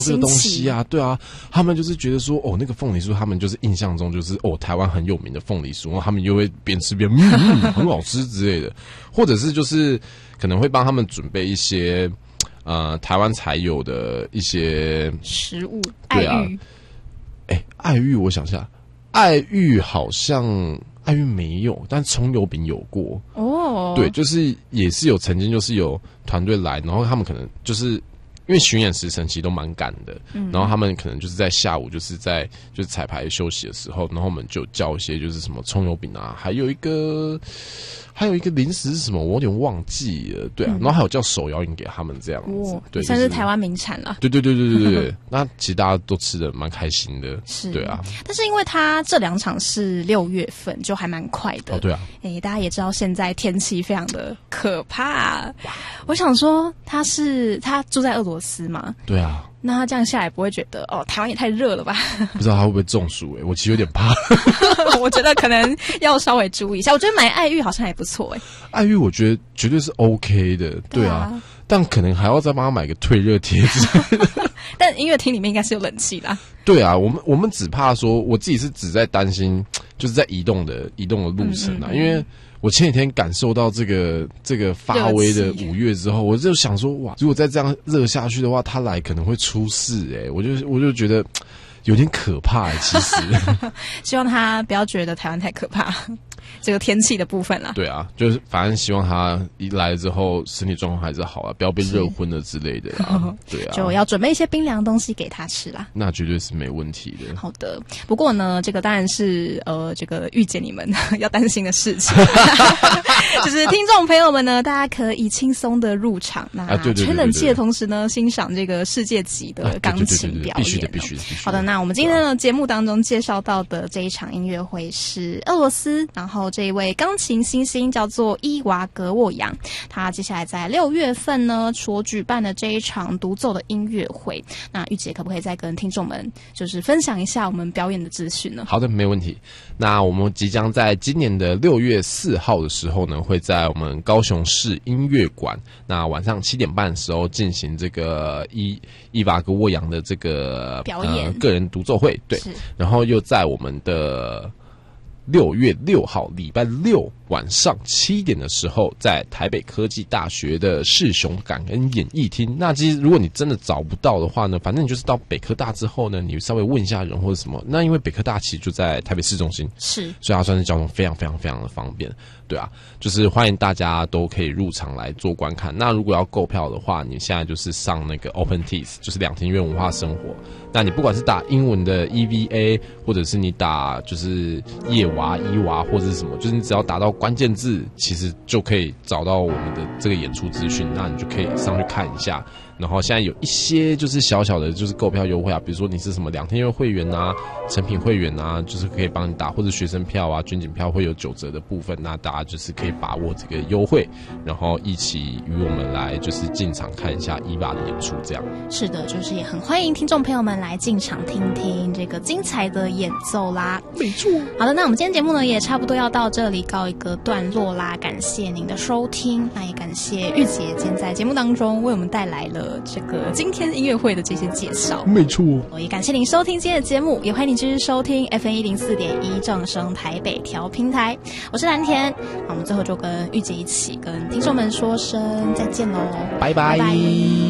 这个东西啊，对啊，他们就是觉得说，那个凤梨酥，他们就是印象中就是台湾很有名的凤梨酥，然后他们就会边吃边很好吃之类的，或者是就是可能会帮他们准备一些台湾才有的一些食物， 对啊，爱玉，我想一下，爱玉好像爱玉没有，但葱油饼有过哦，对，就是也是有曾经就是有团队来，然后他们可能就是因为巡演时程其实都蛮赶的，然后他们可能就是在下午就是彩排休息的时候，然后我们就叫一些就是什么葱油饼啊，还有一个零食是什么我有点忘记了，对啊，然后还有叫手摇饮给他们这样子，对， 算是台湾名产了。 对，那其实大家都吃得蛮开心的，是，对啊。 但是因为它这2场是6月份，就还蛮快的。 对啊。 大家也知道现在天气非常的可怕，我想说他住在俄罗斯嘛， 对啊。 那他这样下来不会觉得台湾也太热了吧？ 不知道他会不会中暑我其实有点怕。 我觉得可能要稍微注意一下。我觉得买爱玉好像还不错爱玉我觉得绝对是 OK 的，对啊，但可能还要再帮他买个退热贴之类的。 但音乐厅里面应该是有冷气啦。 对啊，我们只怕说，我自己是只在担心，就是在移动的路程啊，因为我前几天感受到这个发威的5月之后，我就想说，哇，如果再这样热下去的话，他来可能会出事我就觉得有点可怕其实。 希望他不要觉得台湾太可怕。这个天气的部分啦， 对啊，就是反正希望他一来之后身体状况还是好啊，不要被热昏了之类的啊。对啊， 就要准备一些冰凉的东西给他吃啦。 那绝对是没问题的。 好的，不过呢，这个当然是这个御姐你们要担心的事情，就是听众朋友们呢，大家可以轻松的入场，那吹冷气的同时呢，欣赏这个世界级的钢琴表演。必须的。好的，那我们今天的节目当中介绍到的这一场音乐会是俄罗斯，然后这一位钢琴新星叫做伊娃格沃扬，他接下来在6月份呢所举办的这一场独奏的音乐会。那玉姐可不可以再跟听众们就是分享一下我们表演的资讯呢？ 好的，没问题。那我们即将在今年的6月4号的时候呢，会在我们高雄市音乐馆，那晚上7点半的时候进行这个伊娃格沃扬的这个表演个人独奏会，对，然后又在我们的6月6号礼拜六晚上7点的时候，在台北科技大学的世雄感恩演艺厅。那其实如果你真的找不到的话呢，反正你就是到北科大之后呢，你稍微问一下人或者什么。那因为北科大其实就在台北市中心， 是， 所以它算是交通非常非常非常的方便。对啊，就是欢迎大家都可以入场来做观看。那如果要购票的话，你现在就是上那个 OpenTix， 就是两厅院文化生活。那你不管是打英文的 EVA， 或者是你打就是夜娃、伊娃或者是什么，就是你只要打到关键字，其实就可以找到我们的这个演出资讯。那你就可以上去看一下。然后现在有一些就是小小的就是购票优惠啊，比如说你是什么2天院会员啊、成品会员啊，就是可以帮你打，或者学生票啊、军警票会有9折的部分，那大家就是可以把握这个优惠，然后一起与我们来就是进场看一下伊娃的演出这样。 是的，就是也很欢迎听众朋友们来进场听听这个精彩的演奏啦。 没错。 好的，那我们今天节目呢也差不多要到这里告一个段落啦，感谢您的收听，那也感谢玉姐今天在节目当中为我们带来了这个今天音乐会的这些介绍。 没错。 也感谢您收听今天的节目，也欢迎您继续收听 FM104.1 正声台北调频台，我是蓝田。那我们最后就跟玉姐一起跟听众们说声再见喽， 拜拜。